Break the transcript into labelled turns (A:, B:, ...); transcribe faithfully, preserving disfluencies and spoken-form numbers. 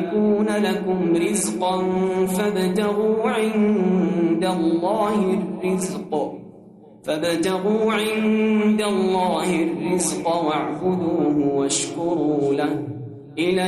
A: يكون لكم رزقا فابتغوا عند الله الرزق فابتغوا عند الله الرزق واعبدوه واشكروا له. إلى